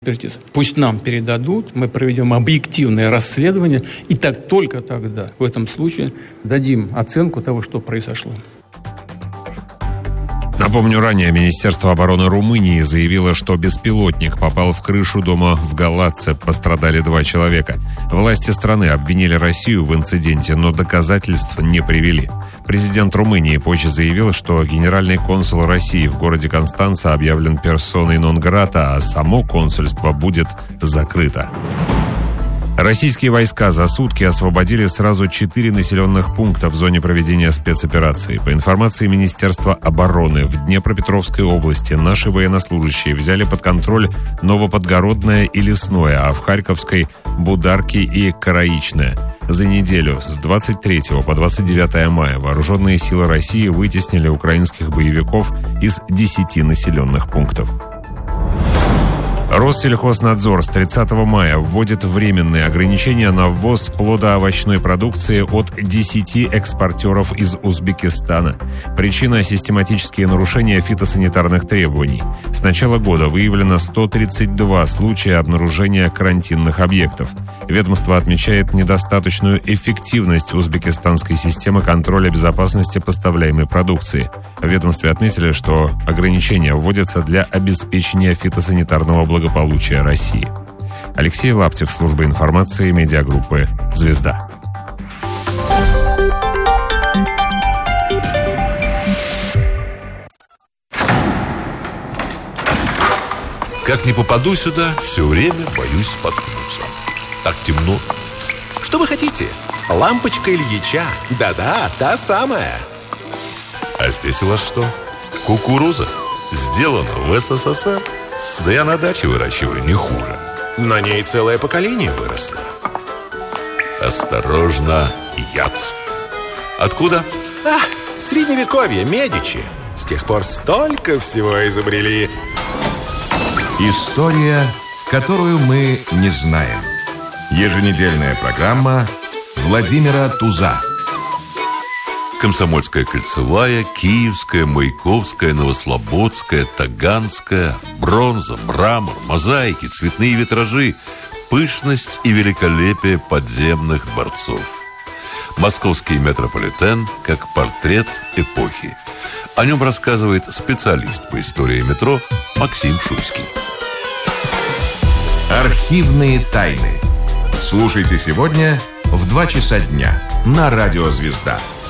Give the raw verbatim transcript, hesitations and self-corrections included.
Пусть нам передадут, мы проведем объективное расследование, и так только тогда, в этом случае, дадим оценку того, что произошло. Напомню, ранее Министерство обороны Румынии заявило, что беспилотник попал в крышу дома в Галаце. Пострадали два человека. Власти страны обвинили Россию в инциденте, но доказательств не привели. Президент Румынии позже заявил, что генеральный консул России в городе Констанца объявлен персоной нон-грата, а само консульство будет закрыто. Российские войска за сутки освободили сразу четыре населенных пункта в зоне проведения спецоперации. По информации Министерства обороны, в Днепропетровской области наши военнослужащие взяли под контроль Новоподгородное и Лесное, а в Харьковской – Бударки и Караичное. За неделю с двадцать третьего по двадцать девятое мая вооруженные силы России вытеснили украинских боевиков из десяти населенных пунктов. Россельхознадзор с тридцатого мая вводит временные ограничения на ввоз плодоовощной продукции от десяти экспортеров из Узбекистана. Причина – систематические нарушения фитосанитарных требований. С начала года выявлено сто тридцать два случая обнаружения карантинных объектов. Ведомство отмечает недостаточную эффективность узбекистанской системы контроля безопасности поставляемой продукции. В ведомстве отметили, что ограничения вводятся для обеспечения фитосанитарного благополучия России. Алексей Лаптев, служба информации, медиагруппы «Звезда». Как не попаду сюда, все время боюсь споткнуться. Так темно. Что вы хотите? Лампочка Ильича. Да-да, та самая. А здесь у вас что? Кукуруза. Сделана в СССР. Да я на даче выращиваю не хуже. На ней целое поколение выросло. Осторожно, яд. Откуда? А, средневековье, Медичи. С тех пор столько всего изобрели. История, которую мы не знаем. Еженедельная программа Владимира Туза. Комсомольская кольцевая, Киевская, Маяковская, Новослободская, Таганская, бронза, мрамор, мозаики, цветные витражи, пышность и великолепие подземных дворцов. Московский метрополитен как портрет эпохи. О нем рассказывает специалист по истории метро Максим Шуйский. Архивные тайны. Слушайте сегодня в два часа дня на радио «Звезда».